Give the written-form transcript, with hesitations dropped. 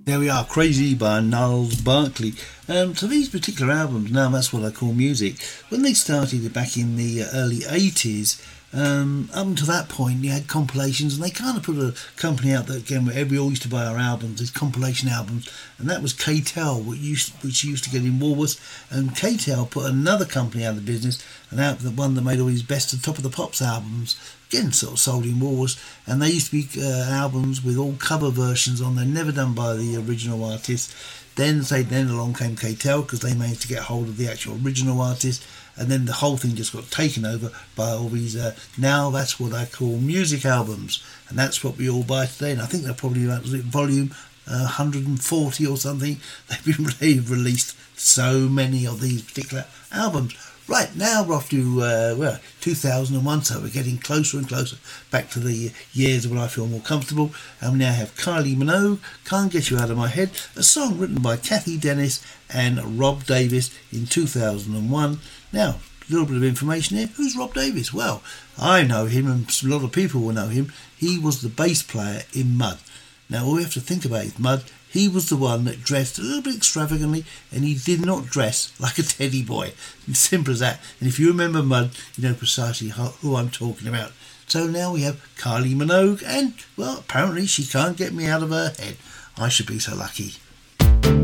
There we are, Crazy by Gnarls Barkley. So these particular albums, now that's what I call music, when they started back in the early 80s, up until that point you had compilations, and they kind of put a company out that, again, where we all used to buy our albums, these compilation albums, and that was K-Tel, which used to get in Woolworths, and K-Tel put another company out of business, and out the one that made all these best of Top of the Pops albums, again sort of sold in Woolworths, and they used to be albums with all cover versions on there, never done by the original artist. Then along came K-Tel, because they managed to get hold of the actual original artist, and then the whole thing just got taken over by all these now that's what I call music albums, and that's what we all buy today. And I think they're probably about volume 140 or something. They've released so many of these particular albums. Right, now we're off to 2001, so we're getting closer and closer back to the years when I feel more comfortable. And we now have Kylie Minogue, Can't Get You Out of My Head, a song written by Kathy Dennis and Rob Davis in 2001. Now, a little bit of information here. Who's Rob Davis? Well, I know him, and a lot of people will know him. He was the bass player in Mud. Now, all we have to think about is Mud. He was the one that dressed a little bit extravagantly, and he did not dress like a teddy boy. Simple as that. And if you remember Mud, you know precisely who I'm talking about. So now we have Kylie Minogue, and, well, apparently she can't get me out of her head. I should be so lucky.